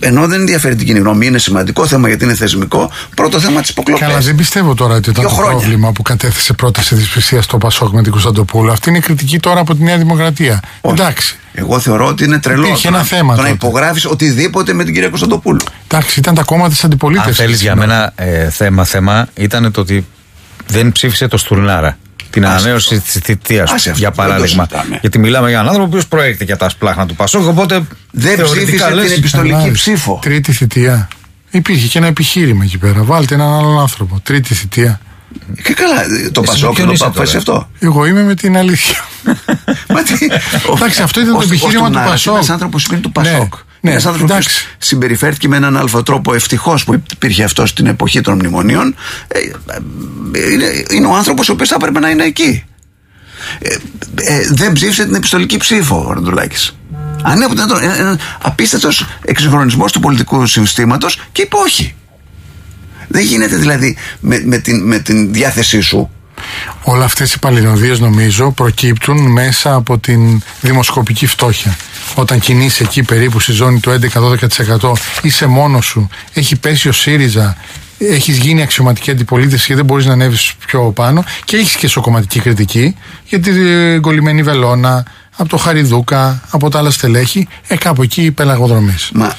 ενώ δεν ενδιαφέρει την κοινή γνώμη, είναι σημαντικό θέμα γιατί είναι θεσμικό, πρώτο θέμα τις υποκλοπές. Καλά, δεν πιστεύω τώρα ότι ήταν το πρόβλημα που κατέθεσε πρόταση δυσπιστία στο Πασόκ με την Κωνσταντοπούλου. Αυτή είναι κριτική τώρα από τη Νέα Δημοκρατία. Όχι. Εντάξει. Εγώ θεωρώ ότι είναι τρελό το να υπογράφεις οτιδήποτε με την κυρία Κωνσταντοπούλου. Εντάξει, ήταν τα κόμματα της αντιπολίτευσης. Αν θέλεις, για μένα θέμα ήταν το ότι δεν ψήφισε το Στουρνάρα. Την ανανέωση της θητείας, για παράδειγμα. Γιατί μιλάμε για έναν άνθρωπο ο οποίος προέρχεται για τα σπλάχνα του Πασόκ, οπότε δεν ψήφισε την επιστολική ψήφο. Τρίτη θητεία. Υπήρχε και ένα επιχείρημα εκεί πέρα. Βάλτε έναν άλλον άνθρωπο. Τρίτη θητεία. Και καλά, το Πασόκ το αποφάσισε αυτό. Εγώ είμαι με την αλήθεια. Εντάξει, αυτό ήταν το επιχείρημα του Πασόκ. Ένας άνθρωπος είναι του Πασόκ. Ένας άνθρωπος που συμπεριφέρθηκε με έναν αλφα τρόπο, ευτυχώς που υπήρχε αυτό στην εποχή των μνημονίων. Είναι ο άνθρωπος ο οποίος θα έπρεπε να είναι εκεί. Δεν ψήφισε την επιστολική ψήφο ο Ραντουλάκης. Ανέπονται ένα απίστευτος εξυγχρονισμός του πολιτικού συστήματος και είπε όχι. Δεν γίνεται δηλαδή με την διάθεσή σου. Όλα αυτές οι παλινοδίες νομίζω προκύπτουν μέσα από την δημοσκοπική φτώχεια. Όταν κινείσαι εκεί περίπου στη ζώνη του 11-12%, είσαι μόνος σου, έχει πέσει ο ΣΥΡΙΖΑ, έχεις γίνει αξιωματική αντιπολίτευση και δεν μπορείς να ανέβεις πιο πάνω και έχεις και σοκομματική κριτική για την κολλημένη βελόνα, από το Χαριδούκα, από τα άλλα στελέχη, κάπου εκεί πελαγοδρομείς. Μα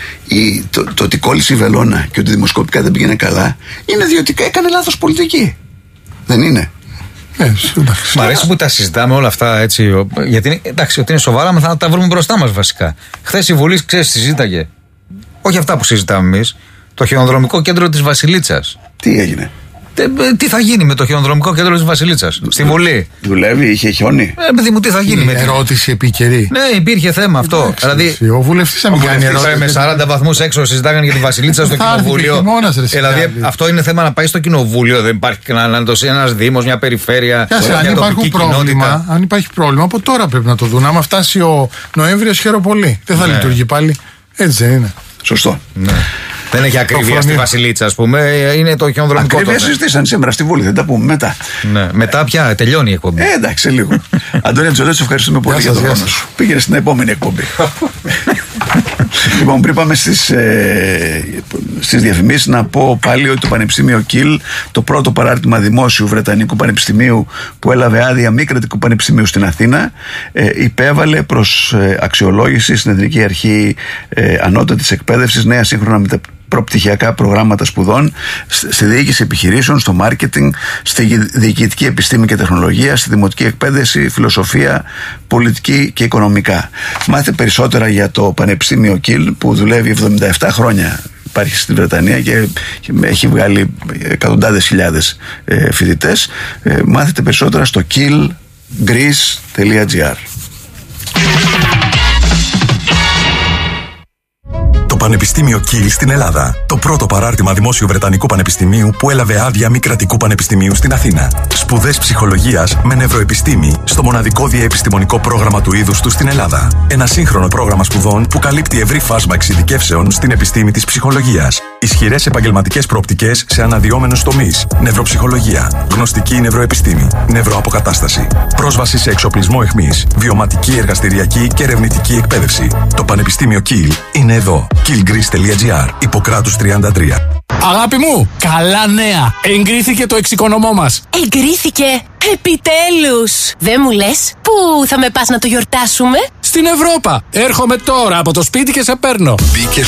το ότι κόλλησε η βελόνα και ότι δημοσκοπικά δεν πήγαινε καλά είναι διότι έκανε λάθος πολιτική. Δεν είναι? Μ' αρέσει που τα συζητάμε όλα αυτά έτσι. Γιατί εντάξει, ότι είναι σοβαρά, θα τα βρούμε μπροστά μας βασικά. Χθες η Βουλή, ξέρεις, συζήταγε. Όχι αυτά που συζητάμε εμείς. Το χιονοδρομικό κέντρο της Βασιλίτσας. Τι έγινε? Τι θα γίνει με το χιονοδρομικό κέντρο της Βασιλίτσας στη Βουλή? Δουλεύει, είχε χιόνι. Παιδί μου, τι θα γίνει με την ερώτηση επίκαιρη? Ναι, υπήρχε θέμα αυτό. Δηλαδή, ο βουλευτής θα μην κάνει ερώτηση. Με 40 βαθμούς έξω συζητάγανε για τη Βασιλίτσα στο κοινοβούλιο. Δηλαδή, αυτό είναι θέμα να πάει στο κοινοβούλιο. Δεν υπάρχει ένας δήμος, μια περιφέρεια. Αν υπάρχει πρόβλημα, από τώρα πρέπει να το δουν. Άμα φτάσει ο Νοέμβριος, χαίρομαι πολύ. Δεν θα λειτουργεί πάλι. Έτσι δεν είναι? Σωστό. Δεν έχει ακρίβεια στη Βασιλίτσα, ας πούμε. Είναι το χιονοδρομικό. Ακρίβεια συζητήσαν σήμερα στη Βουλή, δεν τα πούμε μετά. Ναι. Μετά πια τελειώνει η εκπομπή. Εντάξει, λίγο. Αντώνη Τζολέτσο, ευχαριστούμε πολύ για το χρόνο σου. Πήγαινε στην επόμενη εκπομπή. Λοιπόν, πριν πάμε στις διαφημίσεις, να πω πάλι ότι το Πανεπιστήμιο Κιλ, το πρώτο παράρτημα δημόσιου Βρετανικού Πανεπιστημίου που έλαβε άδεια μη κρατικού πανεπιστημίου στην Αθήνα, υπέβαλε προς αξιολόγηση στην Εθνική Αρχή Ανώτατης Εκπαίδευσης νέα σύγχρονα προπτυχιακά προγράμματα σπουδών στη διοίκηση επιχειρήσεων, στο μάρκετινγκ, στη διοικητική επιστήμη και τεχνολογία, στη δημοτική εκπαίδευση, φιλοσοφία, πολιτική και οικονομικά. Μάθετε περισσότερα για το Πανεπιστήμιο Κιλ που δουλεύει 77 χρόνια. Υπάρχει στη Βρετανία και έχει βγάλει εκατοντάδες χιλιάδες φοιτητές. Μάθετε περισσότερα στο killgreece.gr. Το Πανεπιστήμιο Κιλ στην Ελλάδα. Το πρώτο παράρτημα δημόσιου Βρετανικού Πανεπιστημίου που έλαβε άδεια μη κρατικού πανεπιστημίου στην Αθήνα. Σπουδές ψυχολογίας με νευροεπιστήμη στο μοναδικό διαεπιστημονικό πρόγραμμα του είδους του στην Ελλάδα. Ένα σύγχρονο πρόγραμμα σπουδών που καλύπτει ευρύ φάσμα εξειδικεύσεων στην επιστήμη της ψυχολογίας. Ισχυρές επαγγελματικές προοπτικές σε αναδυόμενους τομείς. Νευροψυχολογία, γνωστική νευροεπιστήμη, νευροαποκατάσταση. Πρόσβαση σε εξοπλισμό αιχμής, βιωματική, εργαστηριακή και ερευνητική εκπαίδευση. Το Πανεπιστήμιο Κιλ είναι εδώ. killgreece.gr, Ιπποκράτους 33. Αγάπη μου, καλά νέα! Εγκρίθηκε το εξοικονομώ μας. Εγκρίθηκε! Επιτέλους! Δεν μου λες, πού θα με πας να το γιορτάσουμε? Στην Ευρώπα. Έρχομαι τώρα από το σπίτι και σε παίρνω. Μπήκε